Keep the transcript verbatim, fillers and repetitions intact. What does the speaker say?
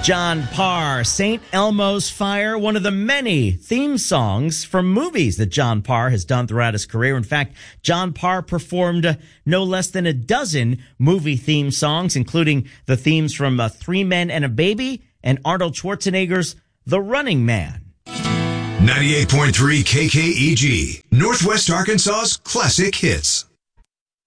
John Parr, Saint Elmo's Fire, one of the many theme songs from movies that John Parr has done throughout his career. In fact, John Parr performed uh, no less than a dozen movie theme songs, including the themes from uh, Three Men and a Baby and Arnold Schwarzenegger's The Running Man. ninety-eight point three K K E G, Northwest Arkansas's classic hits.